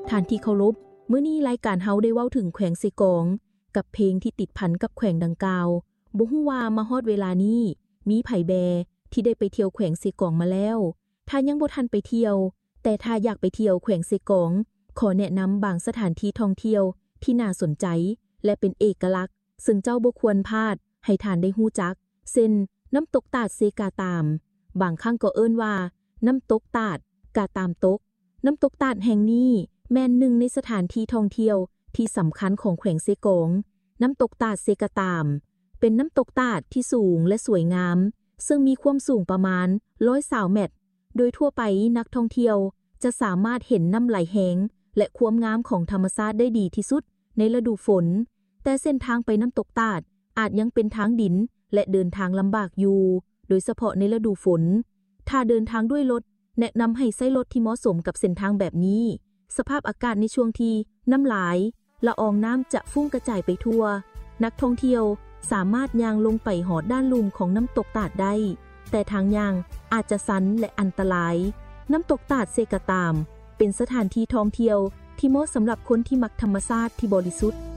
ท่านที่เคารพมื้อนี้รายการเฮาได้เว้าถึงแขวงเซกองกับเพลงที่ติดพันกับแขวงดังกล่าวบ่ฮู้ว่ามาฮอดเวลานี้มีไผแบที่ได้ไปเที่ยวแขวงเซกองมาแล้วถ้ายังบ่ทันไปเที่ยวแต่ถ้าอยากไปเที่ยวแขวงเซกองขอแนะนำบางสถานที่ท่องเที่ยวที่น่าสนใจและเป็นเอกลักษณ์ซึ่งเจ้าบ่ควรพลาดให้ท่านได้ฮู้จักเช่นน้ำตกตาดเซกาตามบางครั้งก็เอิ้นว่าน้ำตกตาดกาตามตกน้ำตกตาดแห่งนี้แม่นหนึ่งในสถานที่ท่องเที่ยวที่สำคัญของแขวงเซกองน้ำตกตาดเซกาตามเป็นน้ำตกตาดที่สูงและสวยงามซึ่งมีความสูงประมาณ120 เมตรโดยทั่วไปนักท่องเที่ยวจะสามารถเห็นน้ำไหลแห้งและความงามของธรรมชาติได้ดีที่สุดในฤดูฝนแต่เส้นทางไปน้ำตกตาดอาจยังเป็นทางดินและเดินทางลำบากอยู่โดยเฉพาะในฤดูฝนถ้าเดินทางด้วยรถแนะนำให้ใช้รถที่เหมาะสมกับเส้นทางแบบนี้สภาพอากาศในช่วงที่น้ำหลายละอองน้ำจะฟุ้งกระจายไปทั่วนักท่องเที่ยวสามารถย่างลงไปหอดด้านลุ่มของน้ำตกตาดได้แต่ทางย่างอาจจะสันและอันตรายน้ำตกตาดเซกาตามเป็นสถานที่ท่องเที่ยวที่เหมาะสำหรับคนที่มักธรรมชาติที่บริสุทธิ์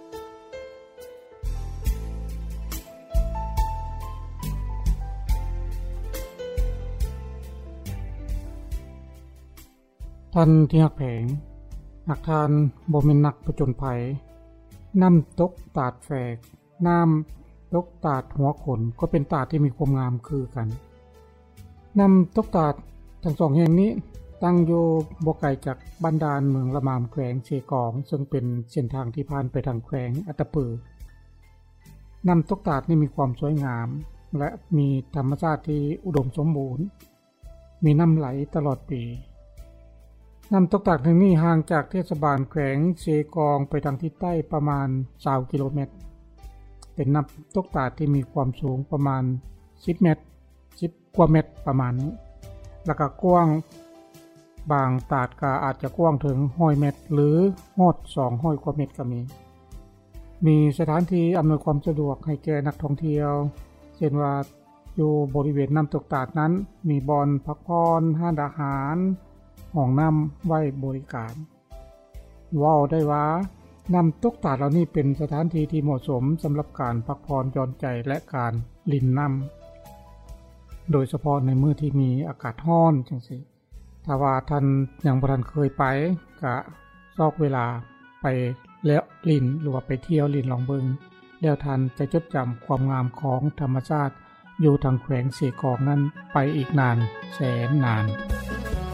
ท่านที่ฮักแผงหากทานบ่แม่นนักผจญภัยน้ำตกตาดแฝกน้ำตกตาดหัวขนก็เป็นตาดที่มีความงามคือกันน้ำตกตาดทั้งสองแห่งนี้ตั้งอยู่บ่ไกลจากบ้านดานเมืองละมามแขวงเซกองซึ่งเป็นเส้นทางที่ผ่านไปทางแขวงอัตตปือน้ำตกตาดนี่มีความสวยงามและมีธรรมชาติที่อุดมสมบูรณ์มีน้ำไหลตลอดปีน้ำตกตาดแห่งนี้ห่างจากเทศบาลแขวงเซกองไปทางทิศใต้ประมาณ20 กิโลเมตรเป็นน้ำตกตาดที่มีความสูงประมาณ10 เมตร10 กว่าเมตรประมาณนี้แล้วก็กว้างบางตาดก็อาจจะกว้างถึง100 เมตรหรือฮอด200 กว่าเมตรก็มีสถานที่อำนวยความสะดวกให้แก่นักท่องเที่ยวเช่นว่าอยู่บริเวณน้ำตกตาดนั้นมีบ่อนพักผ่อนร้านอาหารห้องน้ำไว้บริการว้าวได้ว่าน้ำตกตาดเหล่านี้เป็นสถานที่ที่เหมาะสมสำหรับการพักผ่อนหย่อนใจและการลิ่นน้ำโดยเฉพาะในมื้อที่มีอากาศร้อนจังซี่ถ้าว่าท่านยังบ่ทันเคยไปก็ซอกเวลาไปแล้วลิ่นหรือว่าไปเที่ยวลิ่นลองเบิงแล้วท่านจะจดจำความงามของธรรมชาติอยู่ทางแขวงเสกองนั้นไปอีกนานแสนนาน